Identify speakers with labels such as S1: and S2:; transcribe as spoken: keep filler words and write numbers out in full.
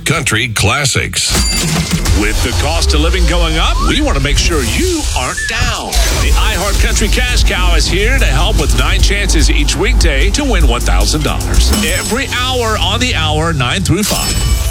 S1: Country Classics.
S2: With the cost of living going up, we want to make sure you aren't down. The iHeart Country Cash Cow is here to help with nine chances each weekday to win one thousand dollars. Every hour on the hour, nine through five.